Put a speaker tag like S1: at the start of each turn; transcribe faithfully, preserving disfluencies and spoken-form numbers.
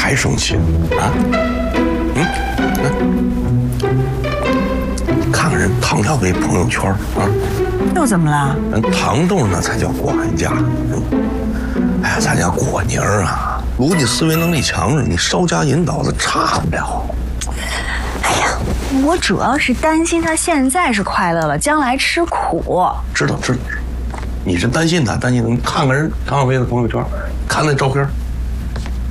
S1: 还生气啊？嗯，看看人唐小伟朋友圈啊，
S2: 又怎么了？
S1: 人唐豆那才叫管家。哎呀，咱家郭妮儿啊，逻辑思维能力强，你稍加引导，他差不了。
S2: 哎呀，我主要是担心他现在是快乐了，将来吃苦。
S1: 知道知道知道，你是担心他，担心他。你看看人唐小伟的朋友圈，看那照片。